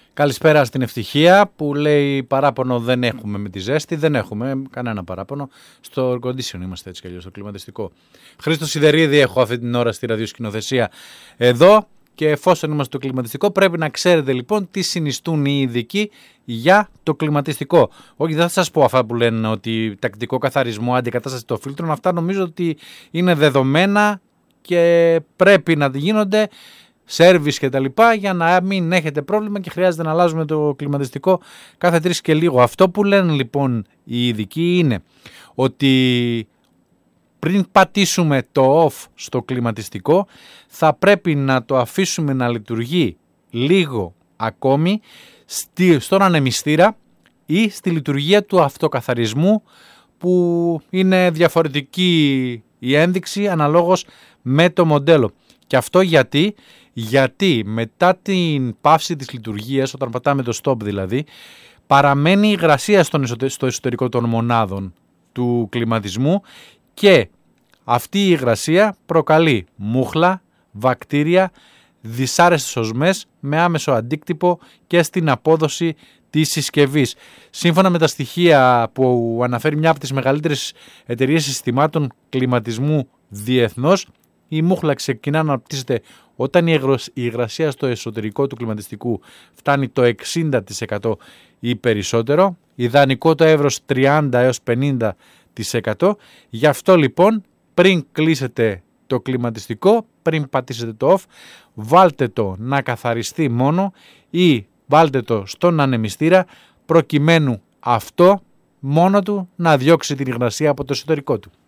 Καλησπέρα στην Ευτυχία που λέει παράπονο δεν έχουμε με τη ζέστη. Δεν έχουμε κανένα παράπονο. Στο air condition είμαστε έτσι κι αλλιώς, στο κλιματιστικό. Χρήστο Σιδερίδη έχω αυτή την ώρα στη ραδιοσκηνοθεσία εδώ. Και εφόσον είμαστε στο κλιματιστικό, πρέπει να ξέρετε λοιπόν τι συνιστούν οι ειδικοί για το κλιματιστικό. Όχι, δεν θα σας πω αυτά που λένε ότι τακτικό καθαρισμό, αντικατάσταση των φίλτρων. Αυτά νομίζω ότι είναι δεδομένα και πρέπει να γίνονται σέρβις και τα λοιπά για να μην έχετε πρόβλημα και χρειάζεται να αλλάζουμε το κλιματιστικό κάθε 3 και λίγο. Αυτό που λένε λοιπόν οι ειδικοί είναι ότι πριν πατήσουμε το off στο κλιματιστικό θα πρέπει να το αφήσουμε να λειτουργεί λίγο ακόμη στον ανεμιστήρα ή στη λειτουργία του αυτοκαθαρισμού που είναι διαφορετική η ένδειξη αναλόγως με το μοντέλο. Και αυτό γιατί μετά την πάυση της λειτουργίας, όταν πατάμε το stop δηλαδή, παραμένει η υγρασία στο εσωτερικό των μονάδων του κλιματισμού και αυτή η υγρασία προκαλεί μούχλα, βακτήρια, δυσάρεστες οσμές με άμεσο αντίκτυπο και στην απόδοση της συσκευής. Σύμφωνα με τα στοιχεία που αναφέρει μια από τις μεγαλύτερες εταιρείες συστημάτων κλιματισμού διεθνώς, η μούχλα ξεκινά να αναπτύσσεται όταν η υγρασία στο εσωτερικό του κλιματιστικού φτάνει το 60% ή περισσότερο, ιδανικό το εύρος 30 έως 50%. Γι' αυτό λοιπόν πριν κλείσετε το κλιματιστικό, πριν πατήσετε το off, βάλτε το να καθαριστεί μόνο ή βάλτε το στον ανεμιστήρα προκειμένου αυτό μόνο του να διώξει την υγρασία από το εσωτερικό του.